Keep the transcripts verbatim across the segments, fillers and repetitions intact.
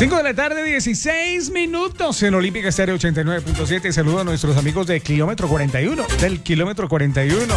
cinco de la tarde, dieciséis minutos en Olímpica Estéreo ochenta y nueve punto siete. Saludo a nuestros amigos de kilómetro cuarenta y uno, del kilómetro cuarenta y uno.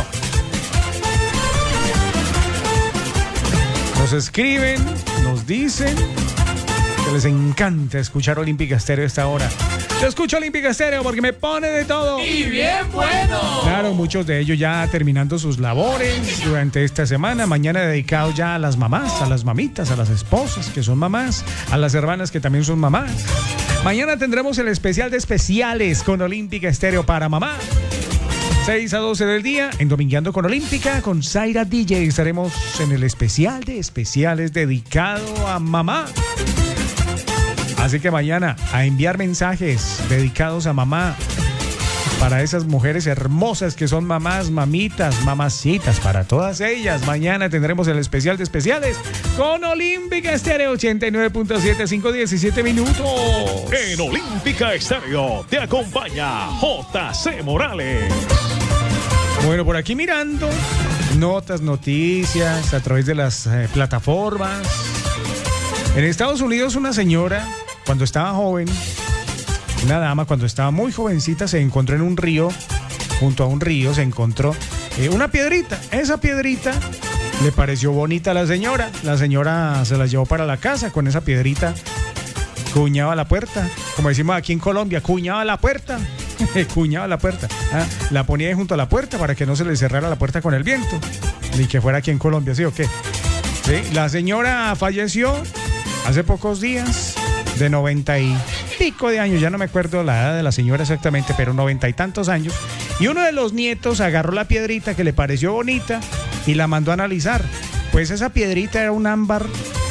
Nos escriben, nos dicen que les encanta escuchar Olímpica Estéreo a esta hora. Yo escucho Olímpica Estéreo porque me pone de todo. ¡Y bien bueno! Claro, muchos de ellos ya terminando sus labores durante esta semana. Mañana dedicado ya a las mamás, a las mamitas, a las esposas que son mamás, a las hermanas que también son mamás. Mañana tendremos el especial de especiales con Olímpica Estéreo para mamá. seis a doce del día, en Domingueando con Olímpica, con Zaira D J. Estaremos en el especial de especiales dedicado a mamá. Así que mañana a enviar mensajes dedicados a mamá, para esas mujeres hermosas que son mamás, mamitas, mamacitas, para todas ellas. Mañana tendremos el especial de especiales con Olímpica Estéreo ochenta y nueve punto siete, cinco diecisiete minutos. En Olímpica Estéreo te acompaña J C Morales. Bueno, por aquí mirando notas, noticias a través de las eh, plataformas. En Estados Unidos una señora, cuando estaba joven, una dama cuando estaba muy jovencita, se encontró en un río, junto a un río se encontró eh, una piedrita. Esa piedrita le pareció bonita a la señora. La señora se la llevó para la casa con esa piedrita, cuñaba la puerta, como decimos aquí en Colombia, cuñaba la puerta. Cuñaba la puerta, ¿ah? La ponía ahí junto a la puerta para que no se le cerrara la puerta con el viento, ni que fuera aquí en Colombia, ¿sí o qué? ¿Sí? La señora falleció hace pocos días, de noventa y pico de años, ya no me acuerdo la edad de la señora exactamente, pero noventa y tantos años, y uno de los nietos agarró la piedrita que le pareció bonita y la mandó a analizar. Pues esa piedrita era un ámbar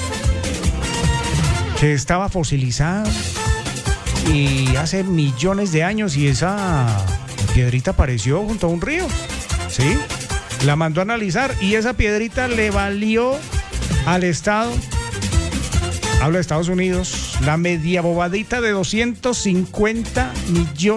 que estaba fosilizado y hace millones de años, y esa piedrita apareció junto a un río, ¿sí? La mandó a analizar y esa piedrita le valió al Estado, hablo de Estados Unidos, la media bobadita de doscientos cincuenta millones